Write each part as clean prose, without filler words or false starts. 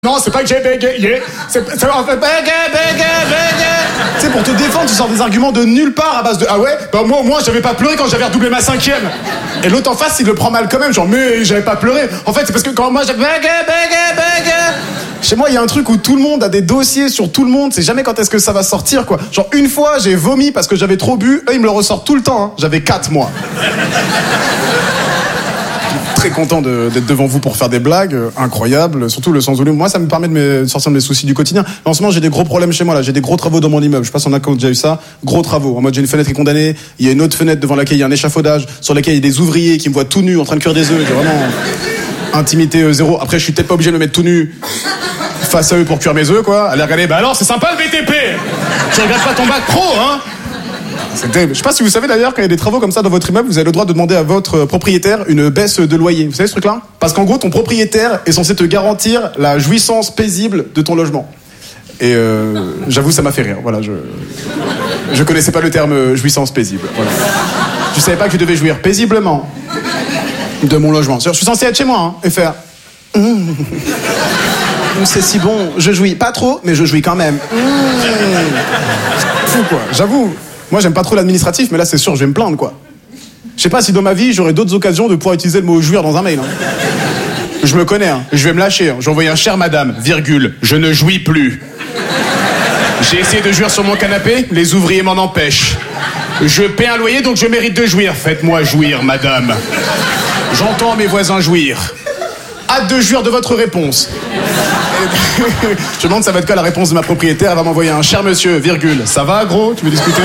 Non, c'est pas que j'ai bégayé, c'est en fait bégayé. Tu sais, pour te défendre, tu sors des arguments de nulle part à base de « Ah ouais, bah moi j'avais pas pleuré quand j'avais redoublé ma 5e » Et l'autre en face, il le prend mal quand même, genre « Mais j'avais pas pleuré » En fait, c'est parce que quand moi j'ai bégayé. Chez moi, il y a un truc où tout le monde a des dossiers sur tout le monde, c'est jamais quand est-ce que ça va sortir, quoi. Genre, une fois, j'ai vomi parce que j'avais trop bu, eux, ils me le ressortent tout le temps, hein. J'avais 4 mois. Très content d'être devant vous pour faire des blagues, incroyable, surtout le sens de l'humour. Moi, ça me permet de sortir de mes soucis du quotidien. En ce moment, j'ai des gros problèmes chez moi, là. J'ai des gros travaux dans mon immeuble. Je sais pas si on a déjà eu ça. Gros travaux. En mode, j'ai une fenêtre qui est condamnée. Il y a une autre fenêtre devant laquelle il y a un échafaudage, sur laquelle il y a des ouvriers qui me voient tout nu en train de cuire des œufs. J'ai vraiment intimité zéro. Après, je suis peut-être pas obligé de me mettre tout nu face à eux pour cuire mes œufs, quoi. Allez, regardez, bah alors, c'est sympa le BTP. Tu regardes pas ton bac pro, hein. Je sais pas si vous savez d'ailleurs, quand il y a des travaux comme ça dans votre immeuble, vous avez le droit de demander à votre propriétaire une baisse de loyer. Vous savez ce truc-là ? Parce qu'en gros, ton propriétaire est censé te garantir la jouissance paisible de ton logement. Et j'avoue, ça m'a fait rire. Voilà, je connaissais pas le terme jouissance paisible. Voilà. Je savais pas que je devais jouir paisiblement de mon logement. Je suis censé être chez moi, hein, et faire. C'est si bon, je jouis pas trop, mais je jouis quand même. Fou quoi, j'avoue. Moi, j'aime pas trop l'administratif, mais là, c'est sûr, je vais me plaindre, quoi. Je sais pas si dans ma vie, j'aurai d'autres occasions de pouvoir utiliser le mot jouir dans un mail. Hein. Je me connais, hein. Je vais me lâcher. Hein. J'ai envoyé un cher madame, virgule, je ne jouis plus. J'ai essayé de jouir sur mon canapé, les ouvriers m'en empêchent. Je paie un loyer, donc je mérite de jouir. Faites-moi jouir, madame. J'entends mes voisins jouir. Hâte de jouir de votre réponse. Je me demande ça va être quoi la réponse de ma propriétaire. Elle va m'envoyer un cher monsieur, virgule. Ça va gros, tu veux discuter?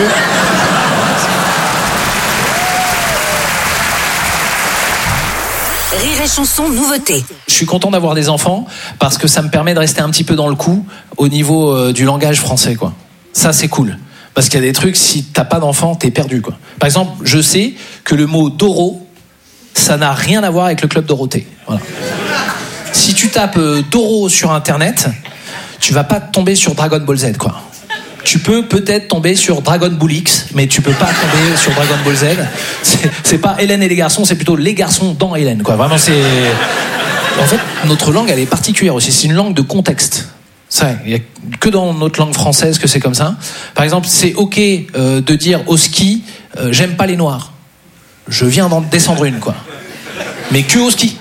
Rire et chanson, nouveauté. Je suis content d'avoir des enfants parce que ça me permet de rester un petit peu dans le coup au niveau du langage français, quoi. Ça, c'est cool. Parce qu'il y a des trucs, si t'as pas d'enfant, t'es perdu, quoi. Par exemple, je sais que le mot Doro, ça n'a rien à voir avec le club Dorothée. Voilà. Si tu tapes Doro sur Internet, tu vas pas tomber sur Dragon Ball Z, quoi. Tu peux peut-être tomber sur Dragon Ball X, mais tu peux pas tomber sur Dragon Ball Z. C'est pas Hélène et les garçons, c'est plutôt les garçons dans Hélène, quoi. Vraiment, c'est... En fait, notre langue, elle est particulière aussi. C'est une langue de contexte. Il n'y a que dans notre langue française que c'est comme ça. Par exemple, c'est ok de dire au ski, j'aime pas les noirs. Je viens d'en descendre une, quoi. Mais que au ski.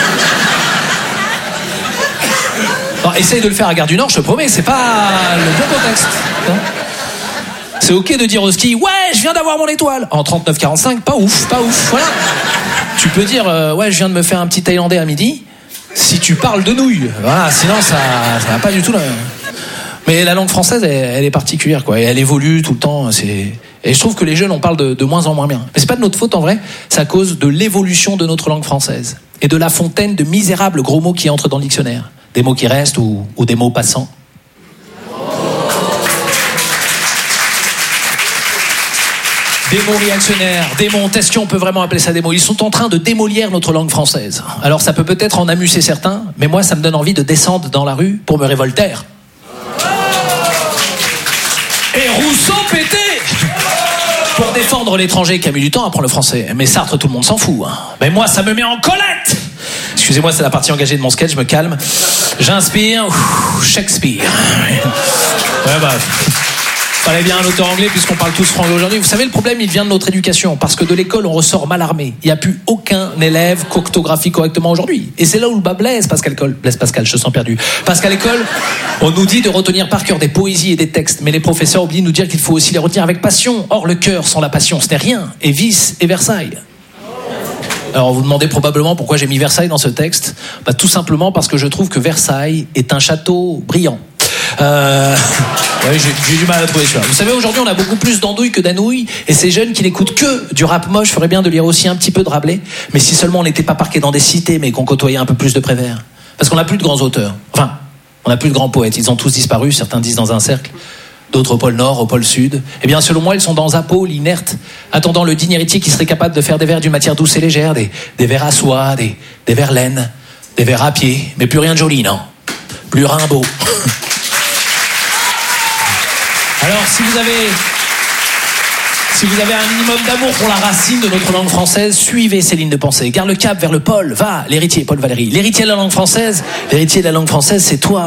Alors, essaye de le faire à Gare du Nord, je te promets, c'est pas le bon contexte. C'est ok de dire au ski, ouais, je viens d'avoir mon étoile. En 39,45, pas ouf, voilà. Tu peux dire, ouais, je viens de me faire un petit Thaïlandais à midi, si tu parles de nouilles. Voilà, sinon ça va pas du tout là. Mais la langue française, elle est particulière, quoi. Et elle évolue tout le temps. Et je trouve que les jeunes, on parle de moins en moins bien. Mais c'est pas de notre faute, en vrai. C'est à cause de l'évolution de notre langue française. Et de la fontaine de misérables gros mots qui entrent dans le dictionnaire. Des mots qui restent ou des mots passants. Des mots réactionnaires, des mots, est-ce qu'on peut vraiment appeler ça des mots? Ils sont en train de démolir notre langue française. Alors ça peut peut-être en amuser certains, mais moi ça me donne envie de descendre dans la rue pour me révolter. Et Rousseau pété pour défendre l'étranger qui a mis du temps à apprendre le français. Mais Sartre, tout le monde s'en fout. Hein. Mais moi, ça me met en colette. Excusez-moi, c'est la partie engagée de mon sketch, je me calme. J'inspire, Shakespeare. Ouais, bah, fallait bien un auteur anglais puisqu'on parle tous franglais aujourd'hui. Vous savez, le problème, il vient de notre éducation. Parce que de l'école, on ressort mal armé. Il n'y a plus aucun élève qu'orthographie correctement aujourd'hui. Et c'est là où le bas blesse, Blaise Pascal, je te sens perdu. Parce qu'à l'école, on nous dit de retenir par cœur des poésies et des textes. Mais les professeurs oublient de nous dire qu'il faut aussi les retenir avec passion. Or, le cœur sans la passion, ce n'est rien. Et vice et Versailles. Alors vous demandez probablement pourquoi j'ai mis Versailles dans ce texte. Bah, tout simplement parce que je trouve que Versailles est un château brillant. Ouais, j'ai du mal à trouver celui-là. Vous savez, aujourd'hui on a beaucoup plus d'andouilles que d'anouilles. Et ces jeunes qui n'écoutent que du rap moche feraient bien de lire aussi un petit peu de Rabelais. Mais si seulement on n'était pas parqués dans des cités, mais qu'on côtoyait un peu plus de Prévert. Parce qu'on n'a plus de grands auteurs. Enfin, on n'a plus de grands poètes. Ils ont tous disparu, certains disent dans un cercle, d'autres au pôle Nord, au pôle Sud. Eh bien, selon moi, ils sont dans un pôle inerte, attendant le digne héritier qui serait capable de faire des vers d'une matière douce et légère, des vers à soie, des vers laine, des vers à pied, mais plus rien de joli, non? Plus Rimbaud. Alors, si vous avez Si vous avez un minimum d'amour pour la racine de notre langue française, suivez ces lignes de pensée. Garde le cap vers le pôle, va, l'héritier, Paul Valéry. L'héritier de la langue française, c'est toi.